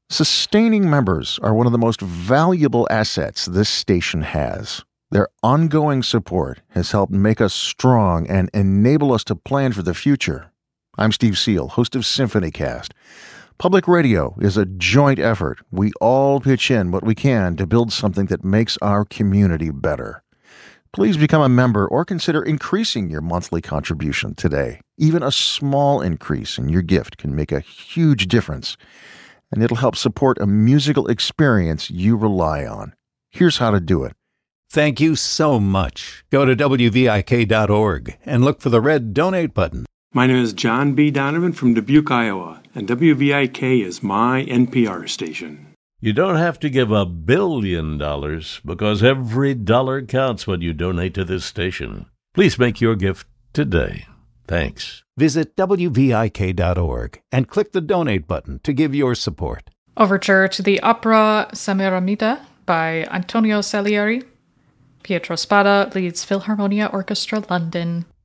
Sustaining members are one of the most valuable assets this station has. Their ongoing support has helped make us strong and enable us to plan for the future. I'm Steve Seal, host of SymphonyCast. Public radio is a joint effort. We all pitch in what we can to build something that makes our community better. Please become a member or consider increasing your monthly contribution today. Even a small increase in your gift can make a huge difference, and it'll help support a musical experience you rely on. Here's how to do it. Thank you so much. Go to WVIK.org and look for the red Donate button. My name is John B. Donovan from Dubuque, Iowa, and WVIK is my NPR station. You don't have to give $1 billion because every dollar counts when you donate to this station. Please make your gift today. Thanks. Visit WVIK.org and click the Donate button to give your support. Overture to the opera Semiramide by Antonio Salieri. Pietro Spada leads Philharmonia Orchestra London.